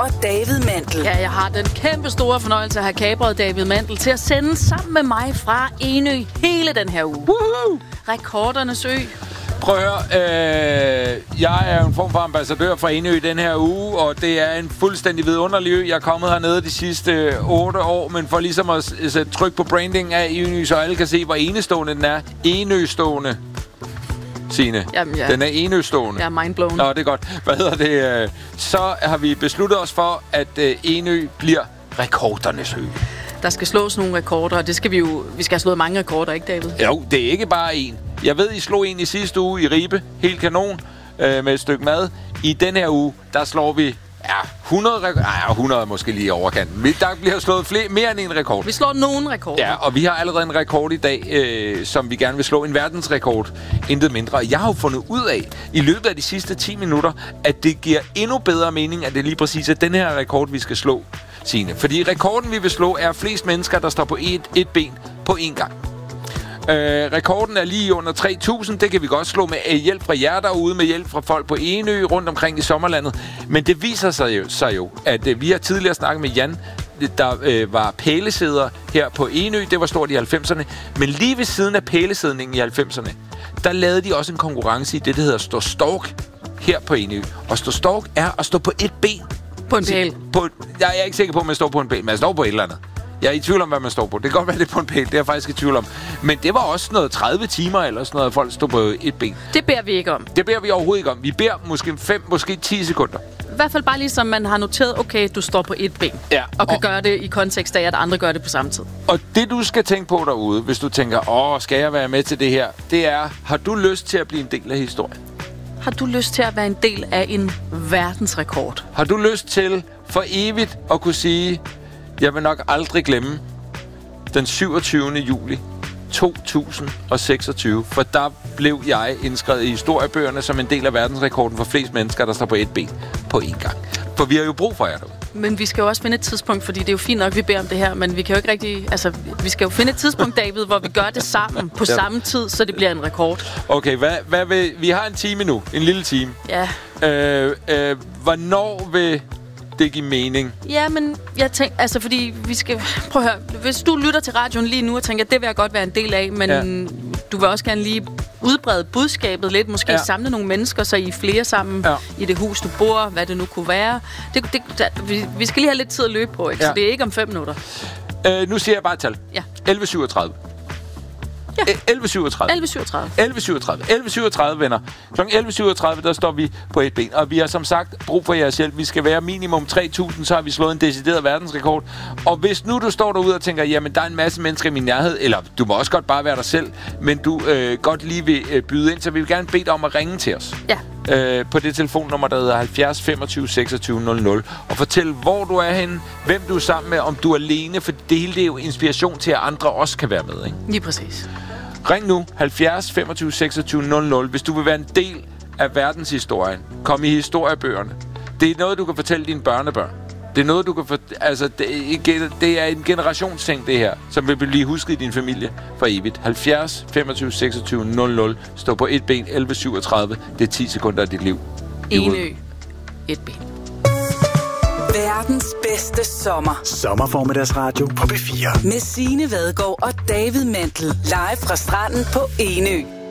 og David Mandel. Ja, jeg har den kæmpe store fornøjelse at have kapret David Mandel til at sende sammen med mig fra Enø hele den her uge. Woohoo! Rekordernes ø. Prøv at høre, jeg er en form for ambassadør for Enø den her uge, og det er en fuldstændig vidunderlig ø. Jeg er kommet hernede de sidste 8 år, men for ligesom at sætte tryk på branding af Enø, så alle kan se, hvor enestående den er. Enøstående. Signe. Jamen, ja. Den er enøstående. Jeg er mindblown. Nå, det er godt. Hvad hedder det? Så har vi besluttet os for, at Enø bliver rekordernes ø. Der skal slås nogle rekorder, og det skal vi skal have slået mange rekorder, ikke David? Jo, det er ikke bare en. Jeg ved, I slog en i sidste uge i Ribe. Helt kanon. Med et stykke mad. I den her uge, der slår vi 100 rekorder. 100 måske lige i overkanten. Der bliver slået mere end en rekord. Vi slår nogen rekorder. Ja, og vi har allerede en rekord i dag, som vi gerne vil slå. En verdensrekord. Intet mindre. Jeg har jo fundet ud af, i løbet af de sidste 10 minutter, at det giver endnu bedre mening, at det lige præcis er den her rekord, vi skal slå, Signe. Fordi rekorden, vi vil slå, er flest mennesker, der står på et ben på én gang. Rekorden er lige under 3.000. Det kan vi godt slå med hjælp fra jer derude, med hjælp fra folk på Enø rundt omkring i sommerlandet. Men det viser sig jo, at vi har tidligere snakket med Jan, der var pælesæder her på Enø. Det var stort i 90'erne. Men lige ved siden af pælesidningen i 90'erne, der lavede de også en konkurrence i det, der hedder Stå Stork her på Enø. Og Stå Stork er at stå på et ben. På en pæl. Jeg er ikke sikker på, at man står på en pæl, men jeg står på et eller andet. Jeg er i tvivl om, hvad man står på. Det kan godt være, det er på en pæl. Det er jeg faktisk i tvivl om. Men det var også noget 30 timer eller sådan noget, at folk stod på et ben. Det beder vi ikke om. Det beder vi overhovedet ikke om. Vi beder måske 5, måske 10 sekunder. I hvert fald bare ligesom man har noteret, okay, du står på et ben. Ja. Og kan gøre det i kontekst af, at andre gør det på samme tid. Og det, du skal tænke på derude, hvis du tænker, skal jeg være med til det her? Det er, har du lyst til at blive en del af historien? Har du lyst til at være en del af en verdensrekord? Har du lyst til for evigt at kunne sige, jeg vil nok aldrig glemme den 27. juli 2026, for der blev jeg indskrevet i historiebøgerne som en del af verdensrekorden for flest mennesker, der står på et ben på én gang. For vi har jo brug for jer derude. Men vi skal jo også finde et tidspunkt, fordi det er jo fint nok, vi beder om det her, men vi kan jo ikke rigtig... Altså, vi skal jo finde et tidspunkt, David, hvor vi gør det sammen på samme tid, så det bliver en rekord. Okay, hvad vil... Vi har en time nu. En lille time. Ja. Hvornår vil det give mening? Ja, men jeg tænker... Altså, fordi vi skal... Prøv at høre. Hvis du lytter til radioen lige nu og tænker, det vil jeg godt være en del af, men du vil også gerne lige udbrede budskabet lidt. Måske samle nogle mennesker, så I er flere sammen i det hus, du bor, hvad det nu kunne være. Vi skal lige have lidt tid at løbe på, ikke? Så det er ikke om 5 minutter. Nu siger jeg bare et tal. Ja. 11.37. Ja. 11.37. 11.37, venner. Kl. 11.37, der står vi på et ben. Og vi har som sagt brug for jeres hjælp. Vi skal være minimum 3.000, så har vi slået en decideret verdensrekord. Og hvis nu du står derude og tænker, jamen der er en masse mennesker i min nærhed, eller du må også godt bare være dig selv, men du godt lige vil byde ind, så vi vil gerne bede dig om at ringe til os. Ja. På det telefonnummer, der hedder 70 25 26 00. Og fortæl, hvor du er henne, hvem du er sammen med, om du er alene, for det hele er jo inspiration til, at andre også kan være med, ikke? Lige præcis. Ring nu 70 25 26 00, hvis du vil være en del af verdenshistorien. Kom i historiebøgerne. Det er noget, du kan fortælle dine børnebørn. Det er noget, du kan det er en generationsting, det her, som vil blive husket i din familie for evigt. 70 25 26 00. Stå på et ben, 11.37. Det er 10 sekunder af dit liv. Enø. Et ben. Verdens bedste sommer. Sommerformiddagsradio på P4. Med Signe Vadgaard og David Mandel. Live fra stranden på Enø.